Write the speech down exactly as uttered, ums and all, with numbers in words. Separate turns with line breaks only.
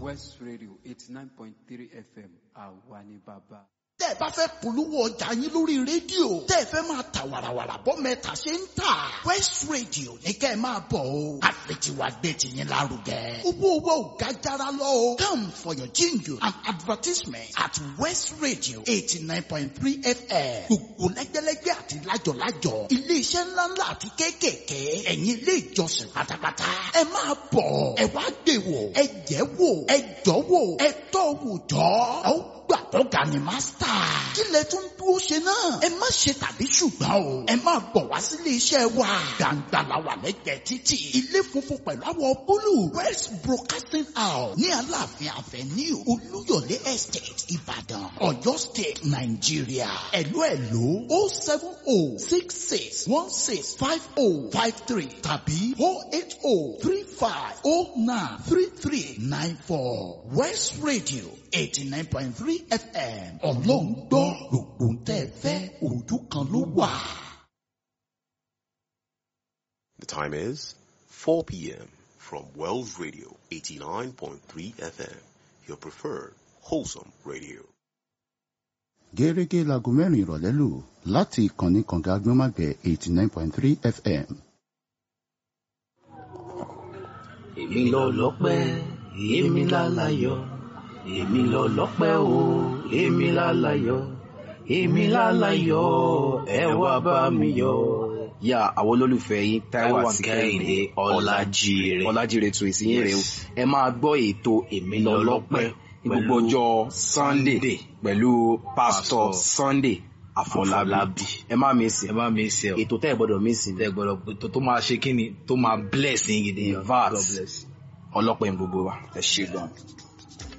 West Radio eighty nine point three F M àwa ni bàbá.
tẹ́ ẹ bá fẹ́ polówó ọjà yín lórí rédíò tẹ́ ẹ fẹ́ máa ta wàràwàrà bọ́ mẹ́ta ṣe ń tà West Radio ní kẹ́ ẹ máa bọ̀ o àfẹ̀tiwa gbé tiyín lárugẹ. owó owó ò ga jára lọ o come for your jingle and advertisement at West Radio eighty nine point three F M gbogbo lẹ́gbẹ́lẹ́gbẹ́ àti lájọ̀lájọ̀ iléeṣẹ́ ńláńlá àti kéékèèké ẹ̀yin ilé ìjọsìn pátápátá ẹ máa bọ̀ ẹ wá gbé wò ẹ jẹ́ wò ẹ jọ́ wò ẹ tọ́ wò jọ́ ọ gbà tó ga ni mástà. kí lẹ tún dúró ṣe náà. ẹ má ṣe tàbí ṣùgbọ́n o. ẹ máa bọ̀ wá sílé iṣẹ́ wa. gbàǹgbà la wà lẹ́gbẹ̀ẹ́ títì. ilé funfun pẹ̀lú àwọ̀ búlù. West Broadcasting House ní Aláàfin Avenue Olúyọ̀lé Estate Ìbàdàn Ọ̀yọ́ State Nàìjíríà. ẹ̀lú ẹ̀lú o seven o six six one six five o five three tàbí o eight o three five o nine three three nine four West Radio eighty nine point three F M ọlọ́run gbọ́ gbogbo tẹ́ ẹ fẹ́ ojú kan ló wà.
The time is four p.m. from Wells Radio eighty nine point three F M, your preferred wholesome radio.
gẹ́gẹ́ láago mẹ́rin ìrọ̀lẹ́ lù láti ìkànnì kànga agbọ́nmágbẹ̀ eighty nine point three F M.
èmi lọ lọ́pẹ́ èmi lálayọ̀ èmi lọ lọ́pẹ́ o èmi lálayọ̀ èmi lálayọ̀ ẹ wá bá mi yọ̀. ya àwọn olólùfẹ́ yín Táíwò àti Kẹ́hìndé Ọlájíire Ọlájíire tún ìsìnyìn rẹ̀ o ẹ máa gbọ́ ètò èmi lọ lọ́pẹ́ ní gbogbo ọjọ́ Sunday pẹ̀lú Pastor Sunday Afọlábí. ẹ má mísì ẹ má mísì ẹ ètò tẹ́ ẹ gbọ́dọ̀ mísì tẹ́ ẹ gbọ́dọ̀ ètò tó máa ṣe kíni tó máa bless yín gidi. vat ọlọ́pẹ́ ń gbogbo wa ẹ ṣe gan.